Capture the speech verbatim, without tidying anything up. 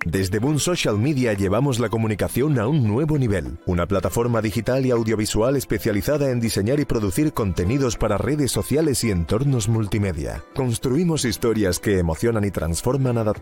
Desde Boom Social Media llevamos la comunicación a un nuevo nivel. Una plataforma digital y audiovisual especializada en diseñar y producir contenidos para redes sociales y entornos multimedia. Construimos historias que emocionan y transforman adaptando